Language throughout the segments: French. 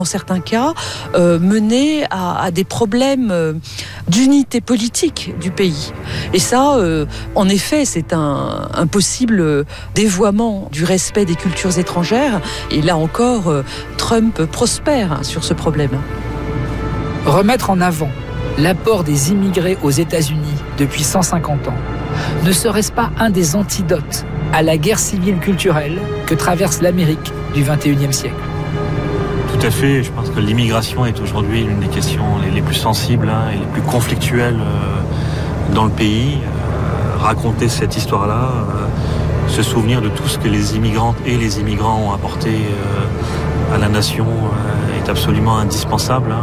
en certains cas, mener à des problèmes d'unité politique du pays. Et ça, en effet, c'est un possible dévoiement du respect des cultures étrangères. Et là encore, Trump prospère sur ce problème. Remettre en avant l'apport des immigrés aux États-Unis depuis 150 ans ne serait-ce pas un des antidotes à la guerre civile culturelle que traverse l'Amérique du XXIe siècle? Tout à fait. Je pense que l'immigration est aujourd'hui l'une des questions les plus sensibles et les plus conflictuelles dans le pays. Raconter cette histoire-là, se souvenir de tout ce que les immigrantes et les immigrants ont apporté à la nation est absolument indispensable.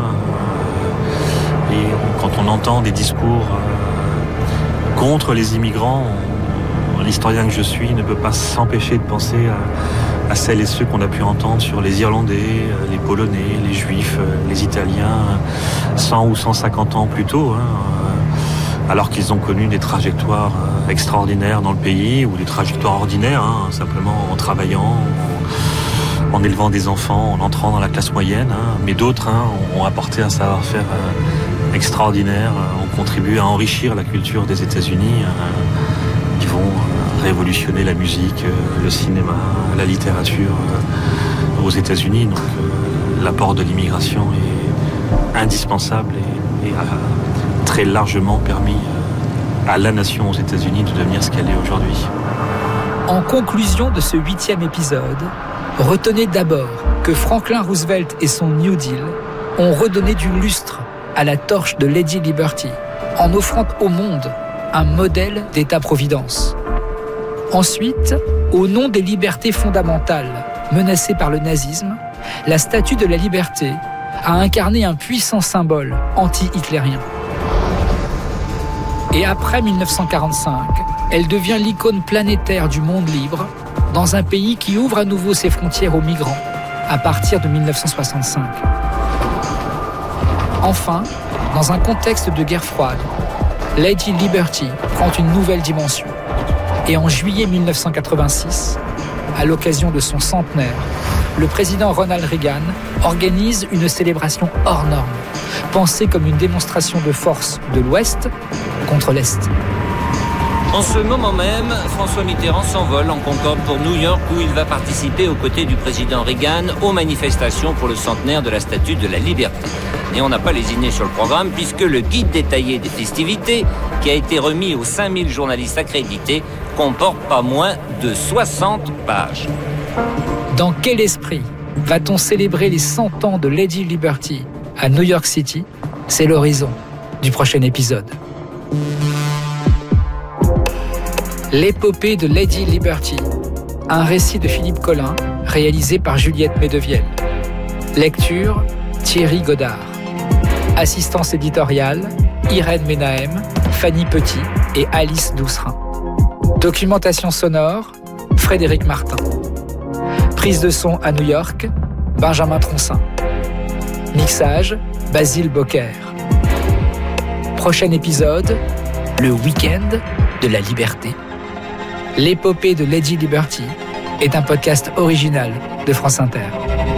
Et quand on entend des discours contre les immigrants, l'historien que je suis ne peut pas s'empêcher de penser à celles et ceux qu'on a pu entendre sur les Irlandais, les Polonais, les Juifs, les Italiens, 100 ou 150 ans plus tôt, alors qu'ils ont connu des trajectoires extraordinaires dans le pays, ou des trajectoires ordinaires, simplement en travaillant, en élevant des enfants, en entrant dans la classe moyenne. Mais d'autres ont apporté un savoir-faire extraordinaire, ont contribué à enrichir la culture des États-Unis, qui vont révolutionner la musique, le cinéma, la littérature aux États-Unis. Donc l'apport de l'immigration est indispensable et a très largement permis à la nation aux États-Unis de devenir ce qu'elle est aujourd'hui. En conclusion de ce 8e épisode, retenez d'abord que Franklin Roosevelt et son New Deal ont redonné du lustre à la torche de Lady Liberty en offrant au monde un modèle d'État-providence. Ensuite, au nom des libertés fondamentales menacées par le nazisme, la Statue de la Liberté a incarné un puissant symbole anti-hitlérien. Et après 1945, elle devient l'icône planétaire du monde libre dans un pays qui ouvre à nouveau ses frontières aux migrants à partir de 1965. Enfin, dans un contexte de guerre froide, Lady Liberty prend une nouvelle dimension. Et en juillet 1986, à l'occasion de son centenaire, le président Ronald Reagan organise une célébration hors norme, pensée comme une démonstration de force de l'Ouest contre l'Est. En ce moment même, François Mitterrand s'envole en Concorde pour New York où il va participer aux côtés du président Reagan aux manifestations pour le centenaire de la Statue de la Liberté. Et on n'a pas lésiné sur le programme puisque le guide détaillé des festivités, qui a été remis aux 5000 journalistes accrédités, comporte pas moins de 60 pages. Dans quel esprit va-t-on célébrer les 100 ans de Lady Liberty à New York City? C'est l'horizon du prochain épisode. L'épopée de Lady Liberty, un récit de Philippe Collin, réalisé par Juliette Medevielle. Lecture, Thierry Godard. Assistance éditoriale, Irène Menahem, Fanny Petit et Alice Doucerin. Documentation sonore, Frédéric Martin. Prise de son à New York, Benjamin Troncin. Mixage, Basile Bocquer. Prochain épisode, le week-end de la liberté. L'épopée de Lady Liberty est un podcast original de France Inter.